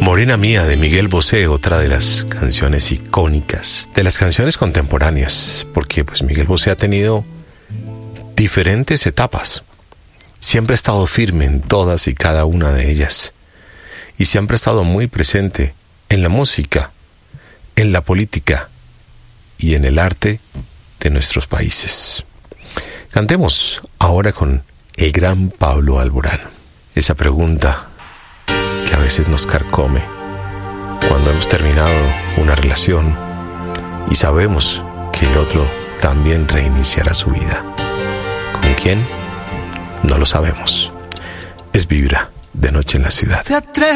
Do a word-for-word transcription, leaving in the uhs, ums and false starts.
Morena Mía de Miguel Bosé, otra de las canciones icónicas, de las canciones contemporáneas, porque pues Miguel Bosé ha tenido diferentes etapas. Siempre ha estado firme en todas y cada una de ellas. Y siempre ha estado muy presente en la música, en la política y en el arte de nuestros países. Cantemos ahora con el gran Pablo Alborán. Esa pregunta que a veces nos carcome cuando hemos terminado una relación y sabemos que el otro también reiniciará su vida. ¿Con quién? No lo sabemos. Es Vibra, de Noche en la Ciudad.